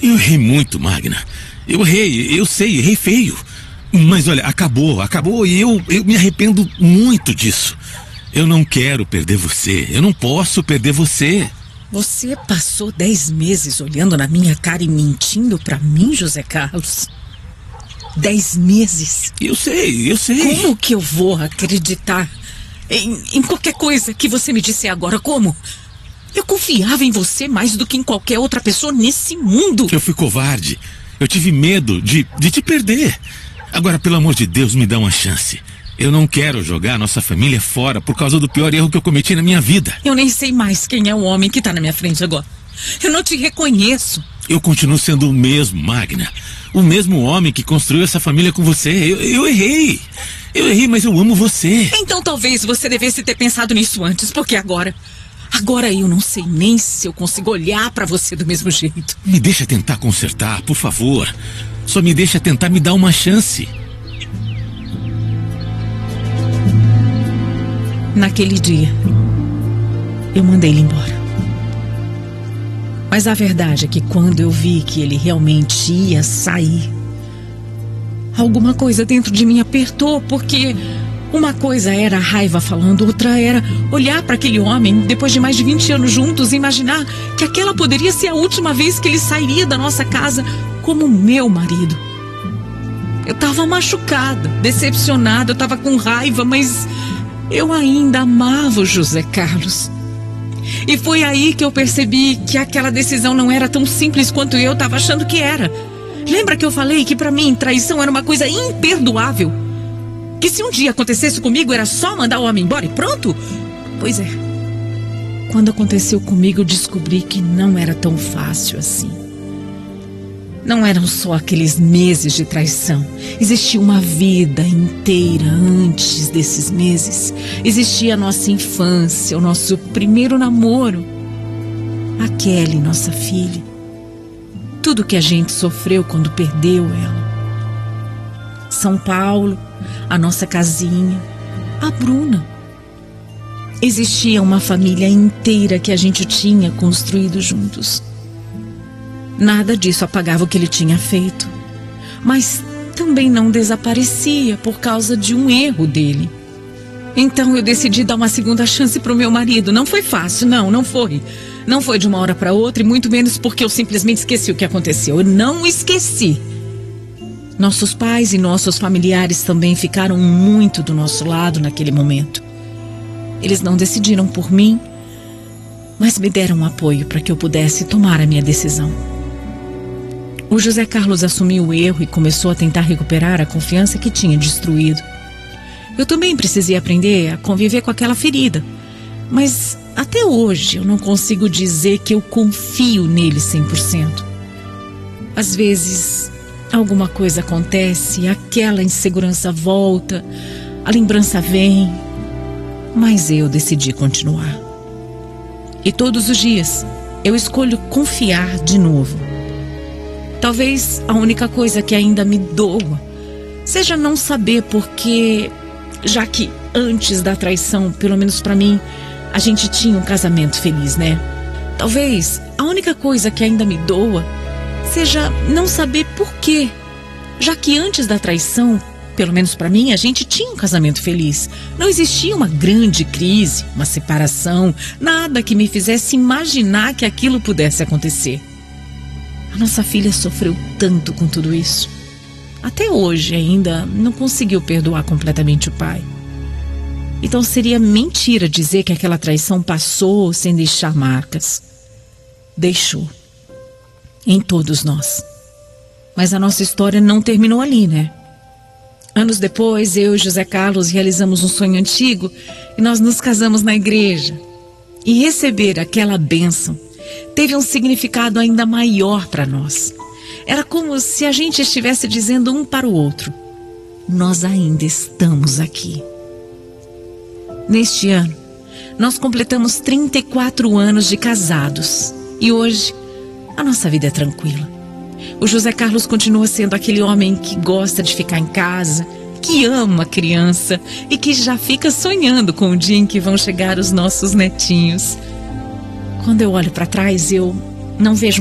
Eu errei muito, Magna. Eu errei, eu sei, errei feio. Mas olha, acabou e eu me arrependo muito disso. Eu não quero perder você, eu não posso perder você. Você passou 10 meses olhando na minha cara e mentindo pra mim, José Carlos? 10 meses? Eu sei. Como que eu vou acreditar em qualquer coisa que você me disser agora? Como? Eu confiava em você mais do que em qualquer outra pessoa nesse mundo. Eu fui covarde. Eu tive medo de te perder. Agora, pelo amor de Deus, me dá uma chance. Eu não quero jogar nossa família fora por causa do pior erro que eu cometi na minha vida. Eu nem sei mais quem é o homem que tá na minha frente agora. Eu não te reconheço. Eu continuo sendo o mesmo, Magna. O mesmo homem que construiu essa família com você. Eu errei. Eu errei, mas eu amo você. Então talvez você devesse ter pensado nisso antes, porque agora eu não sei nem se eu consigo olhar pra você do mesmo jeito. Me deixa tentar consertar, por favor. Só me deixa tentar me dar uma chance. Naquele dia, eu mandei ele embora. Mas a verdade é que quando eu vi que ele realmente ia sair, alguma coisa dentro de mim apertou, porque uma coisa era a raiva falando, outra era olhar para aquele homem, depois de mais de 20 anos juntos, e imaginar que aquela poderia ser a última vez que ele sairia da nossa casa como meu marido. Eu estava machucada, decepcionada, eu estava com raiva, mas eu ainda amava o José Carlos. E foi aí que eu percebi que aquela decisão não era tão simples quanto eu estava achando que era. Lembra que eu falei que para mim traição era uma coisa imperdoável? Que se um dia acontecesse comigo era só mandar o homem embora e pronto? Pois é. Quando aconteceu comigo eu descobri que não era tão fácil assim. Não eram só aqueles meses de traição. Existia uma vida inteira antes desses meses. Existia a nossa infância, o nosso primeiro namoro. A Kelly, nossa filha. Tudo que a gente sofreu quando perdeu ela. São Paulo, a nossa casinha, a Bruna. Existia uma família inteira que a gente tinha construído juntos. Nada disso apagava o que ele tinha feito, mas também não desaparecia por causa de um erro dele. Então eu decidi dar uma segunda chance para o meu marido. Não foi fácil, não foi. Não foi de uma hora para outra, e muito menos porque eu simplesmente esqueci o que aconteceu. Eu não esqueci. Nossos pais e nossos familiares também ficaram muito do nosso lado naquele momento. Eles não decidiram por mim, mas me deram apoio para que eu pudesse tomar a minha decisão. O José Carlos assumiu o erro e começou a tentar recuperar a confiança que tinha destruído. Eu também precisei aprender a conviver com aquela ferida, mas até hoje eu não consigo dizer que eu confio nele 100%. Às vezes, alguma coisa acontece, aquela insegurança volta, a lembrança vem, mas eu decidi continuar. E todos os dias eu escolho confiar de novo. Talvez a única coisa que ainda me doa seja não saber porque, já que antes da traição, pelo menos pra mim, a gente tinha um casamento feliz, né? Talvez a única coisa que ainda me doa seja não saber por quê, já que antes da traição, pelo menos pra mim, a gente tinha um casamento feliz. Não existia uma grande crise, uma separação, nada que me fizesse imaginar que aquilo pudesse acontecer. A nossa filha sofreu tanto com tudo isso. Até hoje ainda não conseguiu perdoar completamente o pai. Então seria mentira dizer que aquela traição passou sem deixar marcas. Deixou. Em todos nós. Mas a nossa história não terminou ali, né? Anos depois, eu e José Carlos realizamos um sonho antigo e nós nos casamos na igreja. E receber aquela bênção teve um significado ainda maior para nós. Era como se a gente estivesse dizendo um para o outro: nós ainda estamos aqui. Neste ano, nós completamos 34 anos de casados. E hoje, a nossa vida é tranquila. O José Carlos continua sendo aquele homem que gosta de ficar em casa, que ama a criança e que já fica sonhando com o dia em que vão chegar os nossos netinhos. Quando eu olho para trás, eu não vejo